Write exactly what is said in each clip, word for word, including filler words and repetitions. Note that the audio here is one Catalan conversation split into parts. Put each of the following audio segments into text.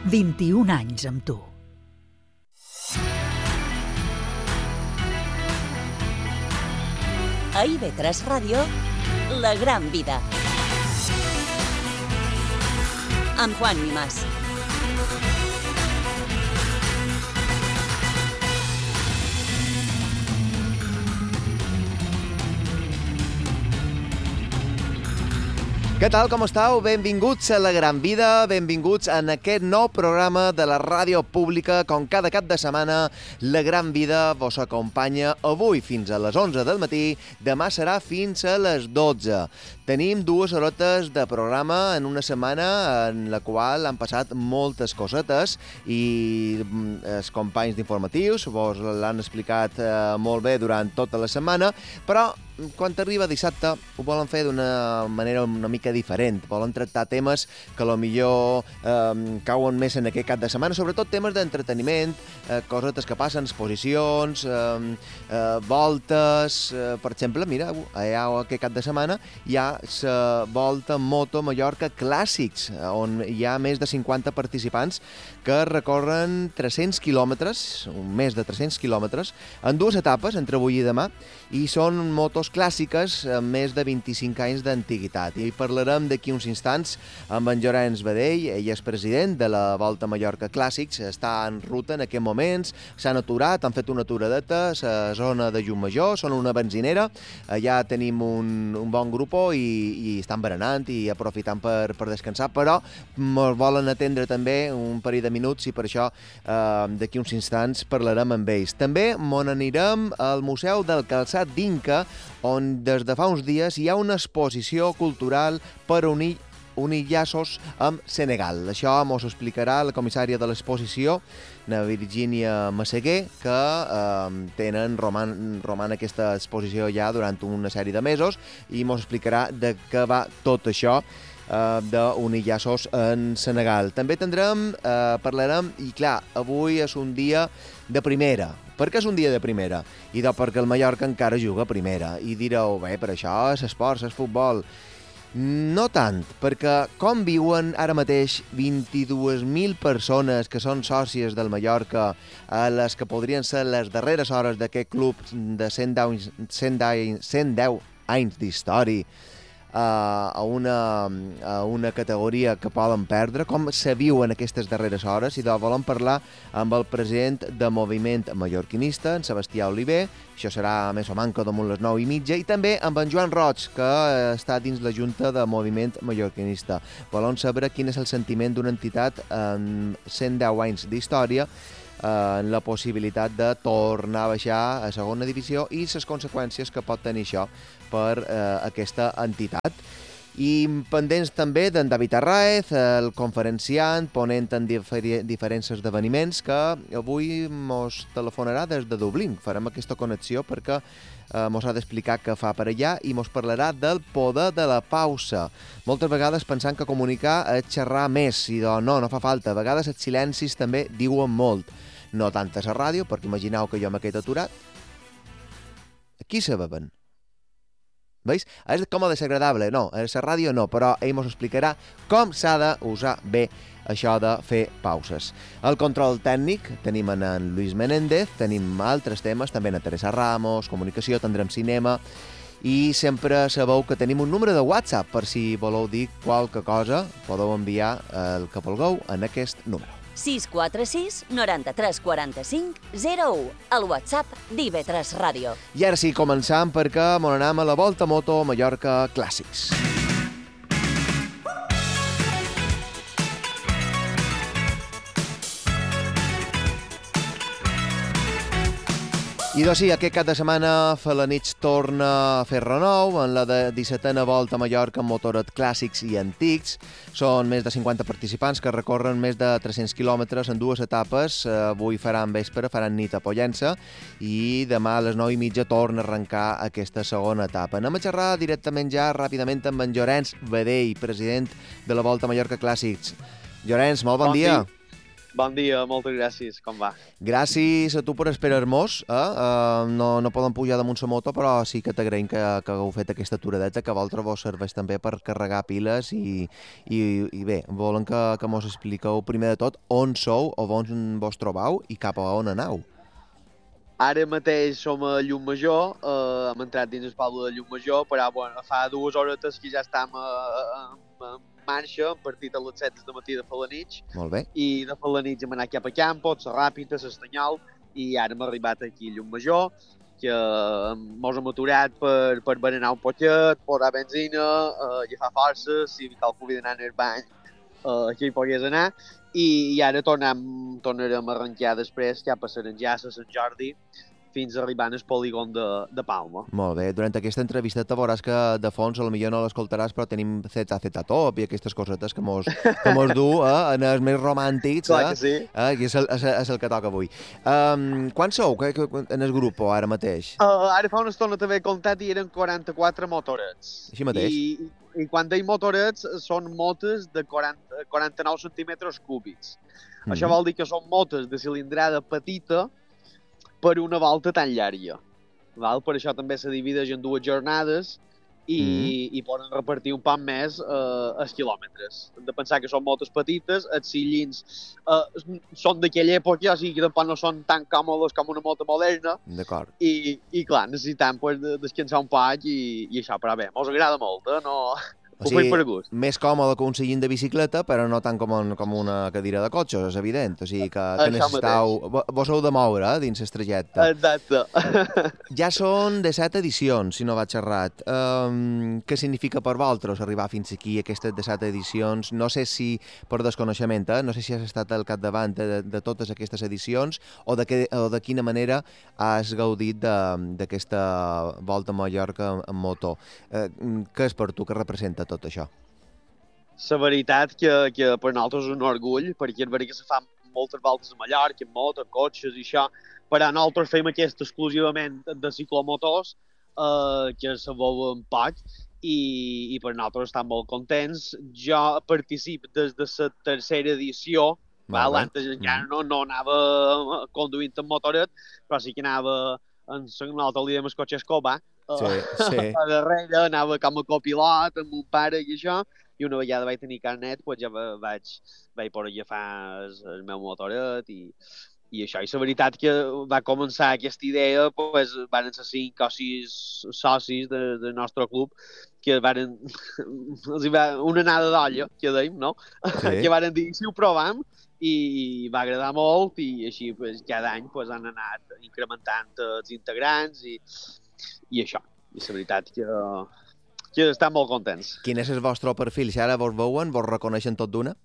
vint-i-un anys amb tu. A I V tres Ràdio, La Gran Vida. Amb Juan Mimàs. Què tal, com estàu? Benvinguts a La Gran Vida, benvinguts en aquest nou programa de la ràdio pública. Com cada cap de setmana, La Gran Vida vos acompanya avui fins a les onze del matí, demà serà fins a les dotze. Tenim dues hores de programa en una setmana en la qual han passat moltes cosetes i els companys d'informatius vos l'han explicat eh, molt bé durant tota la setmana, però quan arriba dissabte ho volen fer d'una manera una mica diferent. Volen tractar temes que potser eh, cauen més en aquest cap de setmana, sobretot temes d'entreteniment, eh, cosetes que passen, exposicions, eh, eh, voltes... Eh, per exemple, mira, allà aquest cap de setmana hi ha la Volta Moto Mallorca Clàssics, on hi ha més de cinquanta participants que recorren tres-cents quilòmetres, més de tres-cents quilòmetres, en dues etapes, entre avui i demà, i són motos clàssiques amb més de vint-i-cinc anys d'antiguitat. I parlarem d'aquí uns instants amb en Llorenç Badell, ell és president de la Volta Mallorca Clàssics, està en ruta en aquests moments, s'han aturat, han fet una aturadeta a la zona de Llumajor, són una benzinera, allà tenim un, un bon grup i, i estan berenant i aprofitant per, per descansar, però ens volen atendre també un parell de minuts i per això eh, d'aquí uns instants parlarem amb ells. També mon anirem al Museu del Calçat d'Inca, on des de fa uns dies hi ha una exposició cultural per unir unir llaços amb Senegal. Això mos explicarà la comissària de l'exposició, na Virgínia Massaguer, que eh, tenen roman, roman aquesta exposició ja durant una sèrie de mesos i mos explicarà de què va tot això eh, d'unir llaços en Senegal. També tindrem, eh, parlarem, i clar, avui és un dia de primera. Per què és un dia de primera? I doncs perquè el Mallorca encara juga a primera. I direu, bé, per això és esport, és futbol. No tant, perquè com viuen ara mateix vint-i-dues mil persones que són sòcies del Mallorca, a les que podrien ser les darreres hores d'aquest club de cent deu anys d'història, a una, a una categoria que poden perdre, com se viu en aquestes darreres hores, i doncs volem parlar amb el president de Moviment Mallorquinista, en Sebastià Oliver, això serà més o manco damunt les nou i mitja, i també amb en Joan Roig, que està dins la Junta de Moviment Mallorquinista. Volem saber quin és el sentiment d'una entitat amb cent deu anys d'història, en la possibilitat de tornar a baixar a segona divisió i les conseqüències que pot tenir això per eh, aquesta entitat. I pendents també d'en David Arraez, el conferenciant, ponent en difer diferents esdeveniments, que avui mos telefonarà des de Dublín. Farem aquesta connexió perquè eh, mos ha d'explicar què fa per allà i mos parlarà del poder de la pausa. Moltes vegades pensant que comunicar és xerrar més, i doncs no, no fa falta. A vegades els silencis també diuen molt. No tant a la ràdio, perquè imagineu que jo m'he quedat aturat. Aquí se beben. Veus? És com a desagradable. No, a la ràdio no, però ell ens explicarà com s'ha d'usar bé això de fer pauses. El control tècnic tenim en, en Luis Menéndez, tenim altres temes, també en Teresa Ramos, comunicació, tindrem cinema, i sempre sabeu que tenim un número de WhatsApp per si voleu dir qualque cosa, podeu enviar el que vulgueu en aquest número. sis quatre sis, noranta-tres quaranta-cinc, zero u, el WhatsApp d'I V tres Ràdio. I ara sí, començam perquè m'on anem a la Volta Moto Mallorca Clàssics. I doncs sí, aquest cap de setmana Felanitx torna a fer renou en la de dissetena Volta a Mallorca amb motoret clàssics i antics. Són més de cinquanta participants que recorren més de tres-cents quilòmetres en dues etapes. Avui faran vespre, faran nit a Pollença i demà a les nou i mitja torna a arrencar aquesta segona etapa. Anem a xerrar directament ja, ràpidament, amb en Llorenç Badell, president de la Volta a Mallorca Clàssics. Llorenç, molt bon, bon dia. dia. Bon dia, moltes gràcies, com va? Gràcies a tu per esperar-nos. Eh? Uh, no, no poden pujar damunt la moto, però sí que t'agraïm que, que hagueu fet aquesta aturadeta, que a vosaltres vos serveix també per carregar piles i, i, i bé, volen que, que mos expliqueu primer de tot on sou o on vos trobau i cap a on aneu. Ara mateix som a Llucmajor, eh, hem entrat dins el poble de Llucmajor, però bueno, fa dues horetes que ja estem a, a, a marxa, hem partit a les set del matí de Falanich. Molt bé. I de Falanich hem anat cap a Campos, a Ràpita, a l'Estanyol, i ara hem arribat aquí a Llucmajor, que mos hem aturat per, per berenar un poquet, posar benzina, eh, agafar forces, si cal que d'anar al bany, eh, que hi pogués anar, i, i ara tornem, tornarem a arrencar després cap a Saranjassa, Sant Jordi, fins a arribar al polígon de, de Palma. Molt bé. Durant aquesta entrevista te veuràs que de fons potser no l'escoltaràs, però tenim Z Z Top i aquestes cosetes que mos, que mos du eh, en els més romàntics. Clar eh? que sí. Eh, I és el, és, el, és el que toca avui. Um, quan sou que, que, en el grup ara mateix? Uh, ara fa una estona t'havia comptat i eren quaranta-quatre motorets. Així mateix? I, i quan deim motorets són motos de quaranta, quaranta-nou centímetres cúbics. Mm-hmm. Això vol dir que són motos de cilindrada petita per una volta tan llarga. Val? Per això també se divideix en dues jornades i, mm. i poden repartir un poc més eh, els quilòmetres. Hem de pensar que són motos petites, els sillins eh, són d'aquella època, o sigui que tampoc no són tan còmodes com una moto moderna. D'acord. I, i clar, necessitem pues, descansar un poc i, i això, però bé, mos agrada molt, eh? No... O sigui, per gust. Més còmode que un sillín de bicicleta, però no tant com, un, com una cadira de cotxe, és evident. O sigui, que, que necessitau... Vos heu de moure eh, dins el trajecte. Exacte. Ja són disset edicions, si no vaig errat. Um, què significa per vosaltres arribar fins aquí, aquestes disset edicions? No sé si, per desconeixement, eh? no sé si has estat al capdavant de, de totes aquestes edicions o de, que, o de quina manera has gaudit d'aquesta volta a Mallorca en moto. Uh, què és per tu, què representa tot això? La veritat que, que per nosaltres és un orgull, perquè és veritat que se fan moltes voltes a Mallorca, en moto, en cotxes i això, però nosaltres fem aquest exclusivament de ciclomotors, eh, que se volen poc, i, i per nosaltres estem molt contents. Jo participo des de la tercera edició, val? Antes encara no, no anava conduint en motoret, però sí que anava en nosaltres li dèiem el cotxe Escobar, sí, sí. a darrere, anava com a copilot amb un pare i això, i una vegada vaig tenir carnet, pues ja vaig, vaig poder agafar el, el meu motoret i, i això. I la veritat que va començar aquesta idea, pues, van ser cinc o sis socis de, del nostre club que varen, una anada d'olla, que dèiem, no? Sí. Que varen dir, si ho provam, i va agradar molt i així pues, cada any pues, han anat incrementant els integrants i, i això. I la veritat que, que estan molt contents. Quin és el vostre perfil? Si ara vos veuen, vos reconeixen tot d'una?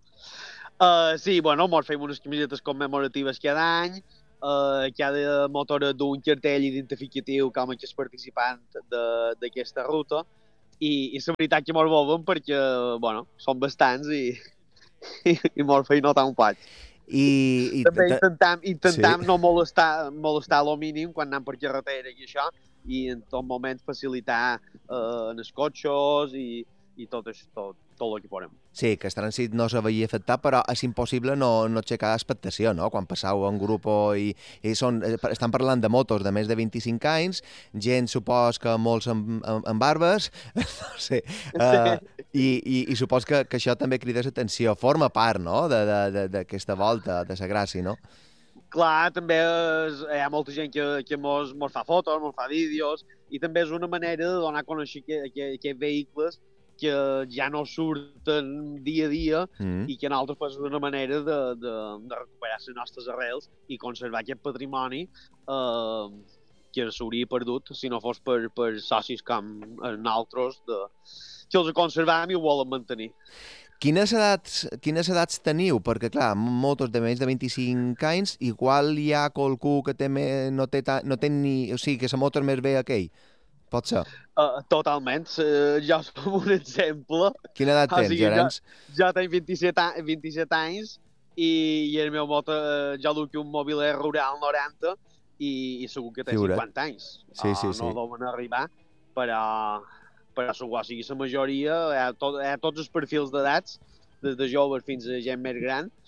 Uh, sí, bueno, mos fem unes camisetes commemoratives cada any, uh, cada motor d'un cartell identificatiu com a que és participant d'aquesta ruta i, i la veritat que mos veuen perquè, bueno, són bastants i i, i mos feia notar un poc. I, i també intentam, intentam sí. no molestar, molestar a lo mínim quan anem per carretera i això, i en tot moment facilitar eh, en els cotxes i, i tot, això, tot, tot el que podem. Sí, que el trànsit no se veia afectat, però és impossible no, no aixecar expectació, no? Quan passau en grup i, i són, estan parlant de motos de més de vint-i-cinc anys, gent supos que molts amb, amb, amb barbes, no sé, uh, i, i, i supos que, que això també crida l'atenció, forma part, no?, d'aquesta volta, de la gràcia, no? Clar, també és, hi ha molta gent que, que mos, mos fa fotos, mos fa vídeos, i també és una manera de donar a conèixer aquests vehicles que ja no surten dia a dia mm. i que nosaltres pues, és una manera de, de, de recuperar les nostres arrels i conservar aquest patrimoni eh, que s'hauria perdut si no fos per, per socis com nosaltres de, que els conservam i ho volen mantenir. Quines edats, quines edats teniu? Perquè, clar, motos de més de vint-i-cinc anys, igual hi ha qualcú que té me, no, té ta, no té ni... O sigui, que la moto és més bé que ell. Pot ser? Uh, totalment. Uh, jo som un exemple. Quina edat tens, o sigui, Llorenç? Jo, jo tenc vint-i-set, vint-i-set anys i, i el meu moto, uh, jo duc un Mobiler Rural noranta i, i segur que té Figura't. cinquanta anys. Sí, sí, uh, sí. No deuen arribar, però, però segur, o sigui, la majoria, hi ha, tot, hi ha tots els perfils d'edats, des de joves fins a gent més gran,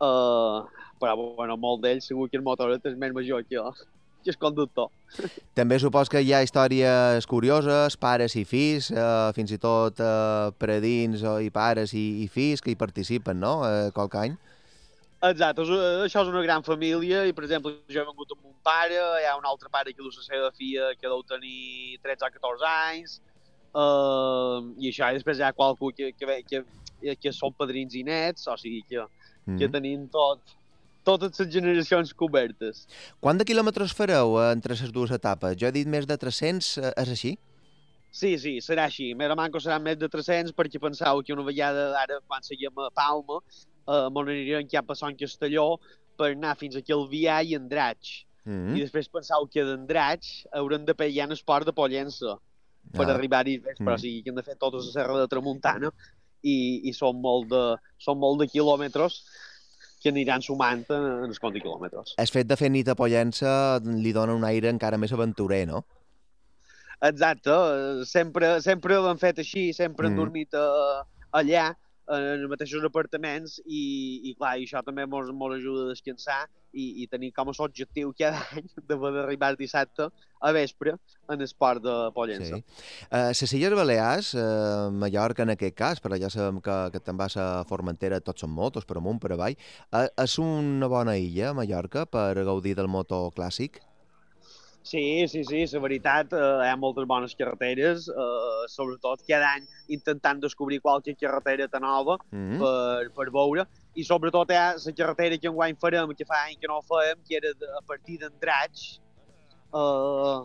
Uh, però, bueno, molt d'ells segur que el motoret és més major que, que el conductor. També supos que hi ha històries curioses, pares i fills, eh, fins i tot eh, predins i pares i, i fills que hi participen, no?, eh, qualque any. Exacte, això és una gran família i, per exemple, jo he vengut amb un pare, hi ha un altre pare que du la seva filla que deu tenir tretze o catorze anys, uh, i això, i després hi ha qualcú que, que, que, que són padrins i nets, o sigui que, mm. que tenim tot, totes les generacions cobertes. Quant de quilòmetres fareu entre les dues etapes? Jo he dit més de tres-cents, és així? Sí, sí, serà així. Més o menys seran més de tres-cents perquè penseu que una vegada, ara, quan seguim a Palma, Uh, m'on anirem cap a Sant Castelló per anar fins a Calvià i Andratx. Mm-hmm. I després pensau que d'Andratx haurem de pegar en esport de Pollença per ah. arribar-hi vespre, mm-hmm. o sigui que hem de fer tota la serra de Tramuntana i, i són, molt de, són molt de quilòmetres que aniran sumant en, en els compte quilòmetres. El fet de fer nit a Pollença li dona un aire encara més aventurer, no? Exacte, sempre, sempre l'hem fet així, sempre mm. hem dormit a, allà, en els mateixos apartaments i, i clar, i això també mos, mos ajuda a descansar i, i tenir com a objectiu cada any d'arribar dissabte a vespre en esport de Pollença. Sí. Uh, les Illes Balears, uh, Mallorca en aquest cas, per allà sabem que, que te'n vas a Formentera, tots són motos, per amunt, per avall. Uh, és una bona illa, Mallorca, per gaudir del moto clàssic? Sí, sí, sí, la veritat, eh, hi ha moltes bones carreteres, eh, sobretot cada any intentant descobrir qualque carretera nova mm-hmm. per, per veure, i sobretot hi ha la carretera que enguany farem, que fa any que no fèiem, que era de, a partir d'Andratx, eh,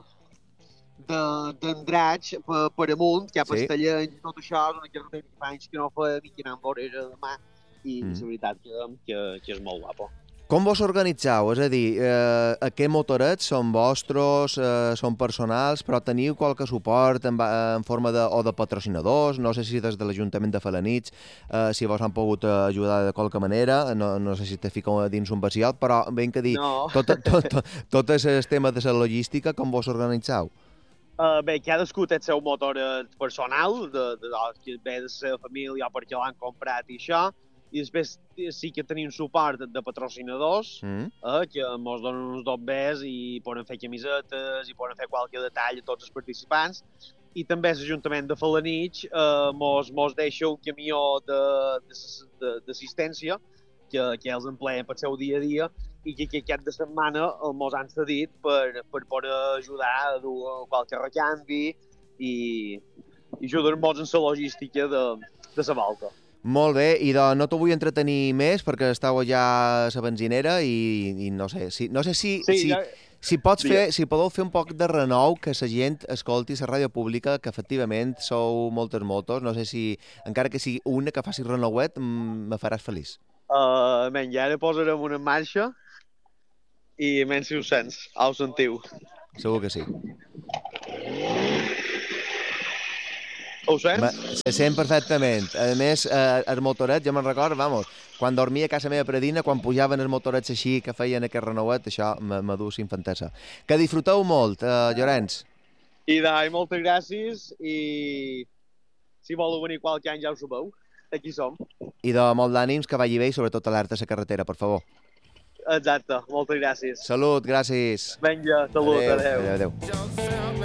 d'Andratx per, per amunt, cap a sí. Estellenys i tot això, és una carretera que fa anys que no fèiem i que anem a veure demà, i mm. la veritat que, que, que és molt guapo. Com vos organitzeu? És a dir, eh, aquests motorets són vostres, eh, són personals, però teniu qualque suport en, en forma de, o de patrocinadors? No sé si des de l'Ajuntament de Felanitx, eh, si vos han pogut ajudar de qualque manera, no, no sé si te fico dins un vacial, però ben que dir, no. tot, tot, tot, tot el tema de la logística, com vos organitzeu? Uh, bé, cadascú té el seu motoret personal, de, de, de, que ve de la seva família o perquè l'han comprat i això, i després sí que tenim suport de patrocinadors mm. eh, que ens donen uns dobbers i poden fer camisetes i poden fer qualque detall a tots els participants, i també l'Ajuntament de Felanitx eh, mos, mos deixa un camió d'assistència que, que els empleen pel seu dia a dia i que, que aquest de setmana mos han cedit per, per poder ajudar a dur qualque recanvi i, i ajudar-nos en la logística de, de la volta. Molt bé, i doncs no t'ho vull entretenir més perquè estàu ja a la benzinera i, i no sé, si, no sé si, sí, si, ja... si pots fer, si podeu fer un poc de renou que la gent escolti la ràdio pública, que efectivament sou moltes motos, no sé si, encara que sigui una que faci renouet, me faràs feliç. Uh, men, ja ara posarem una en marxa i menys si ho sents, ho sentiu. Segur que sí. Ho sents? Se sent perfectament. A més, eh, el motoret, jo me'n recordo, vamos, quan dormia a casa meva predina, quan pujaven els motorets així, que feien aquest renouet, això m'adú infantesa. Que disfruteu molt, eh, Llorenç. I dai, moltes gràcies, i si voleu venir qualque any ja ho sabeu, aquí som. I de molt d'ànims, que vagi bé i sobretot alerta a la carretera, per favor. Exacte, moltes gràcies. Salut, gràcies. Vinga, salut, adeu. Adéu, adéu.